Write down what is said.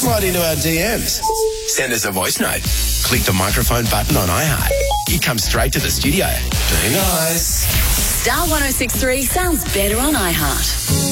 right into our DMs. Send us a voice note. Click the microphone button on iHeart. You come straight to the studio. Be nice. Star 106.3 sounds better on iHeart.